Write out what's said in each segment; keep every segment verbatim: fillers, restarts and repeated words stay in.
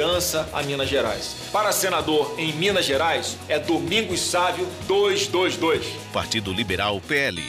liderança a Minas Gerais. Para senador em Minas Gerais, é Domingos Sávio duzentos e vinte e dois. Partido Liberal P L.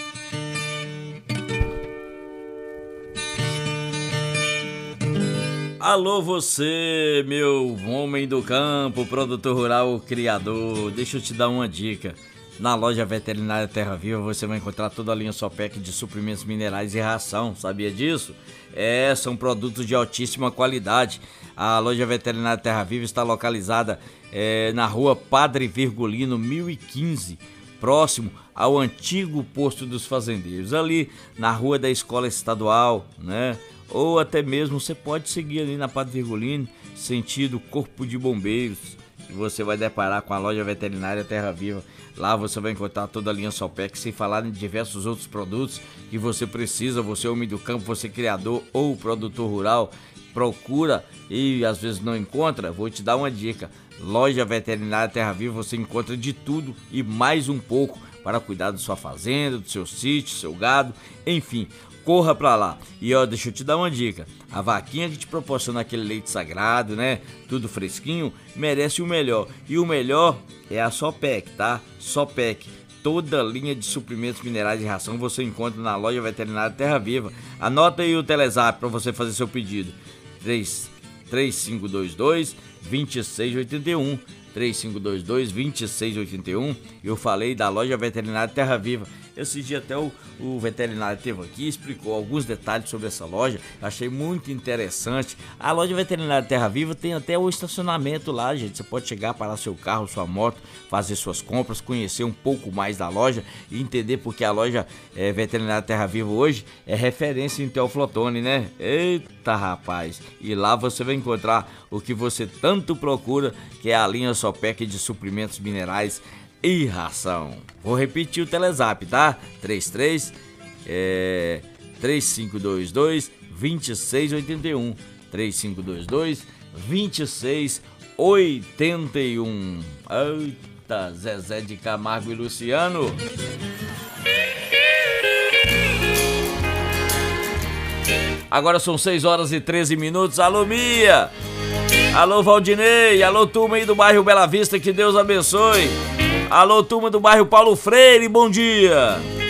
Alô você, meu homem do campo, produtor rural, criador. Deixa eu te dar uma dica. Na loja veterinária Terra Viva você vai encontrar toda a linha Sopec de suprimentos minerais e ração, sabia disso? É, são produtos de altíssima qualidade. A loja veterinária Terra Viva está localizada é, na rua Padre Virgulino mil e quinze, próximo ao antigo posto dos fazendeiros, ali na rua da Escola Estadual, né? Ou até mesmo você pode seguir ali na Padre Virgulino, sentido Corpo de Bombeiros, e você vai deparar com a loja veterinária Terra Viva. Lá você vai encontrar toda a linha Sopec, sem falar em diversos outros produtos que você precisa. Você homem do campo, você criador ou produtor rural, procura e às vezes não encontra. Vou te dar uma dica: loja veterinária Terra Viva você encontra de tudo e mais um pouco para cuidar da sua fazenda, do seu sítio, seu gado, enfim. Corra pra lá. E ó, deixa eu te dar uma dica: a vaquinha que te proporciona aquele leite sagrado, né? Tudo fresquinho, merece o melhor. E o melhor é a Sopec, tá? Sopec. Toda linha de suprimentos minerais e ração você encontra na loja veterinária Terra Viva. Anota aí o Telezap para você fazer seu pedido: três cinco dois dois, dois seis oito um. três cinco dois dois, dois seis oito um. Eu falei da loja veterinária Terra Viva. Esse dia até o, o veterinário esteve aqui, explicou alguns detalhes sobre essa loja. Achei muito interessante. A loja veterinária Terra Viva tem até o estacionamento lá, gente. Você pode chegar, parar seu carro, sua moto, fazer suas compras, conhecer um pouco mais da loja e entender porque a loja é, veterinária Terra Viva hoje é referência em Teoflotone, né? Eita, rapaz! E lá você vai encontrar o que você tanto procura, que é a linha Sopec de suprimentos minerais e ração. Vou repetir o Telezap, tá? três três, é, três cinco dois dois, dois seis oito um. três cinco dois dois, dois seis oito um. Eita, Zezé de Camargo e Luciano. Agora são seis horas e treze minutos. Alô, Mia! Alô, Valdinei! Alô, turma aí do bairro Bela Vista, que Deus abençoe! Alô, turma do bairro Paulo Freire, bom dia!